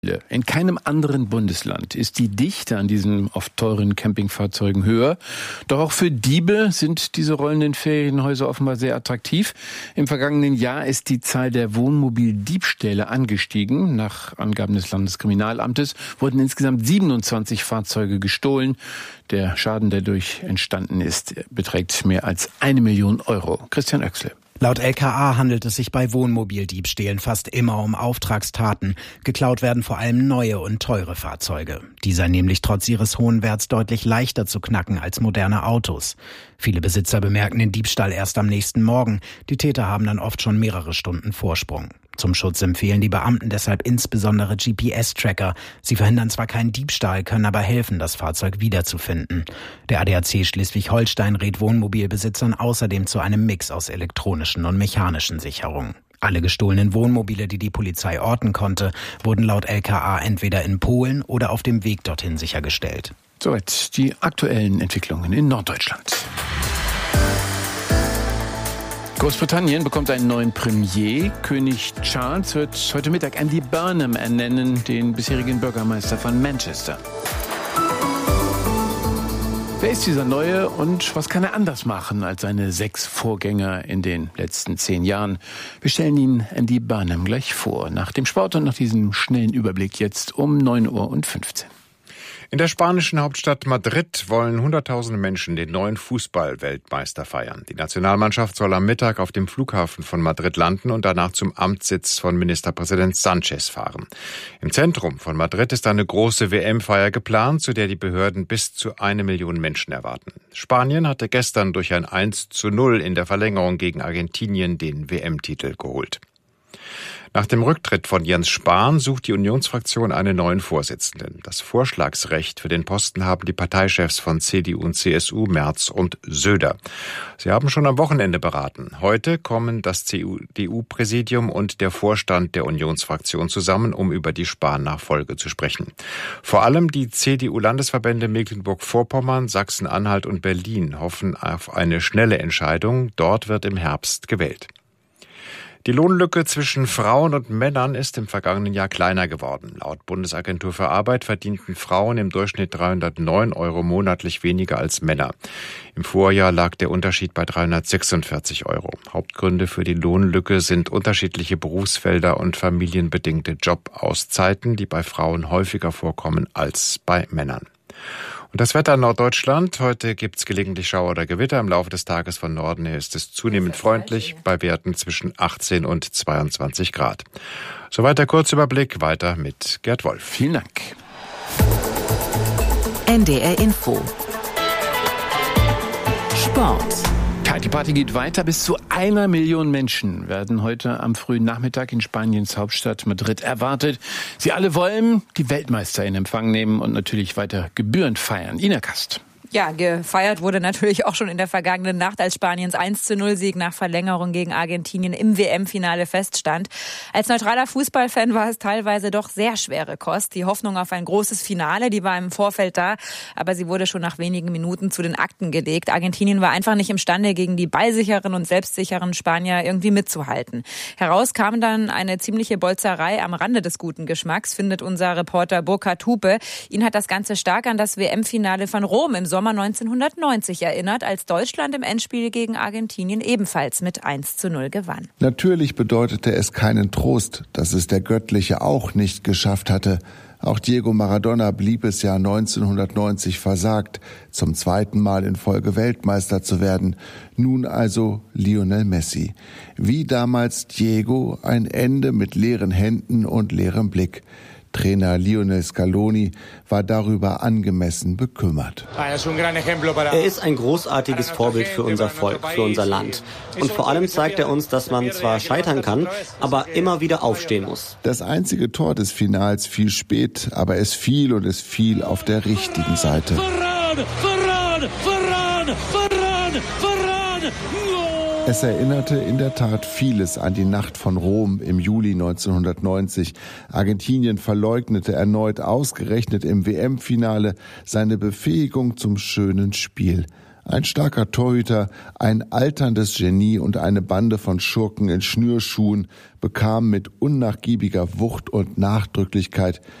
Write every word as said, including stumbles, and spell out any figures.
In keinem anderen Bundesland ist die Dichte an diesen oft teuren Campingfahrzeugen höher. Doch auch für Diebe sind diese rollenden Ferienhäuser offenbar sehr attraktiv. Im vergangenen Jahr ist die Zahl der Wohnmobildiebstähle angestiegen. Nach Angaben des Landeskriminalamtes wurden insgesamt siebenundzwanzig Fahrzeuge gestohlen. Der Schaden, der dadurch entstanden ist, beträgt mehr als eine Million Euro. Christian Oechsle. Laut L K A handelt es sich bei Wohnmobildiebstählen fast immer um Auftragstaten. Geklaut werden vor allem neue und teure Fahrzeuge. Die seien nämlich trotz ihres hohen Werts deutlich leichter zu knacken als moderne Autos. Viele Besitzer bemerken den Diebstahl erst am nächsten Morgen. Die Täter haben dann oft schon mehrere Stunden Vorsprung. Zum Schutz empfehlen die Beamten deshalb insbesondere G P S-Tracker. Sie verhindern zwar keinen Diebstahl, können aber helfen, das Fahrzeug wiederzufinden. Der A D A C Schleswig-Holstein rät Wohnmobilbesitzern außerdem zu einem Mix aus elektronischen und mechanischen Sicherungen. Alle gestohlenen Wohnmobile, die die Polizei orten konnte, wurden laut L K A entweder in Polen oder auf dem Weg dorthin sichergestellt. Soweit die aktuellen Entwicklungen in Norddeutschland. Großbritannien bekommt einen neuen Premier. König Charles wird heute Mittag Andy Burnham ernennen, den bisherigen Bürgermeister von Manchester. Wer ist dieser Neue und was kann er anders machen als seine sechs Vorgänger in den letzten zehn Jahren? Wir stellen Ihnen Andy Burnham gleich vor. Nach dem Sport und nach diesem schnellen Überblick jetzt um neun Uhr fünfzehn. In der spanischen Hauptstadt Madrid wollen Hunderttausende Menschen den neuen Fußball-Weltmeister feiern. Die Nationalmannschaft soll am Mittag auf dem Flughafen von Madrid landen und danach zum Amtssitz von Ministerpräsident Sanchez fahren. Im Zentrum von Madrid ist eine große W M-Feier geplant, zu der die Behörden bis zu eine Million Menschen erwarten. Spanien hatte gestern durch ein eins zu null in der Verlängerung gegen Argentinien den W M-Titel geholt. Nach dem Rücktritt von Jens Spahn sucht die Unionsfraktion einen neuen Vorsitzenden. Das Vorschlagsrecht für den Posten haben die Parteichefs von C D U und C S U, Merz und Söder. Sie haben schon am Wochenende beraten. Heute kommen das C D U-Präsidium und der Vorstand der Unionsfraktion zusammen, um über die Spahn-Nachfolge zu sprechen. Vor allem die C D U-Landesverbände Mecklenburg-Vorpommern, Sachsen-Anhalt und Berlin hoffen auf eine schnelle Entscheidung. Dort wird im Herbst gewählt. Die Lohnlücke zwischen Frauen und Männern ist im vergangenen Jahr kleiner geworden. Laut Bundesagentur für Arbeit verdienten Frauen im Durchschnitt dreihundertneun Euro monatlich weniger als Männer. Im Vorjahr lag der Unterschied bei dreihundertsechsundvierzig Euro. Hauptgründe für die Lohnlücke sind unterschiedliche Berufsfelder und familienbedingte Jobauszeiten, die bei Frauen häufiger vorkommen als bei Männern. Und das Wetter in Norddeutschland. Heute gibt's gelegentlich Schauer oder Gewitter. Im Laufe des Tages von Norden her ist es zunehmend freundlich, bei Werten zwischen achtzehn und zweiundzwanzig Grad. Soweit der Kurzüberblick. Weiter mit Gerd Wolf. Vielen Dank. N D R Info. Sport. Die Party geht weiter. Bis zu einer Million Menschen werden heute am frühen Nachmittag in Spaniens Hauptstadt Madrid erwartet. Sie alle wollen die Weltmeister in Empfang nehmen und natürlich weiter gebührend feiern. Ina Kast. Ja, gefeiert wurde natürlich auch schon in der vergangenen Nacht, als Spaniens eins zu null Sieg nach Verlängerung gegen Argentinien im W M-Finale feststand. Als neutraler Fußballfan war es teilweise doch sehr schwere Kost. Die Hoffnung auf ein großes Finale, die war im Vorfeld da, aber sie wurde schon nach wenigen Minuten zu den Akten gelegt. Argentinien war einfach nicht imstande, gegen die ballsicheren und selbstsicheren Spanier irgendwie mitzuhalten. Heraus kam dann eine ziemliche Bolzerei am Rande des guten Geschmacks, findet unser Reporter Burkhard Hupe. Ihn hat das Ganze stark an das W M-Finale von Rom im Sommer neunzehnhundertneunzig erinnert, als Deutschland im Endspiel gegen Argentinien ebenfalls mit eins zu null gewann. Natürlich bedeutete es keinen Trost, dass es der Göttliche auch nicht geschafft hatte. Auch Diego Maradona blieb es ja neunzehnhundertneunzig versagt, zum zweiten Mal in Folge Weltmeister zu werden. Nun also Lionel Messi. Wie damals Diego, ein Ende mit leeren Händen und leerem Blick. Trainer Lionel Scaloni war darüber angemessen bekümmert. Er ist ein großartiges Vorbild für unser Volk, für unser Land. Und vor allem zeigt er uns, dass man zwar scheitern kann, aber immer wieder aufstehen muss. Das einzige Tor des Finals fiel spät, aber es fiel und es fiel auf der richtigen Seite. Varane, Varane, Varane, Varane, Varane. Es erinnerte in der Tat vieles an die Nacht von Rom im Juli neunzehnhundertneunzig. Argentinien verleugnete erneut ausgerechnet im W M-Finale seine Befähigung zum schönen Spiel. Ein starker Torhüter, ein alterndes Genie und eine Bande von Schurken in Schnürschuhen bekamen mit unnachgiebiger Wucht und Nachdrücklichkeit